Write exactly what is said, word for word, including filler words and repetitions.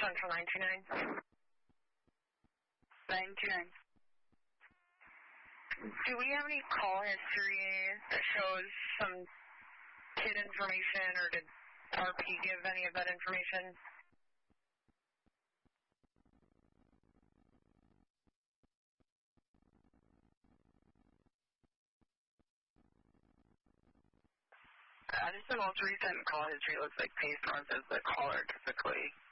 Central nine two nine. nine two nine. Do we have any call history that shows some kid information, or did R P give any of that information? Uh, just the most recent call history looks like Pace North is the caller typically.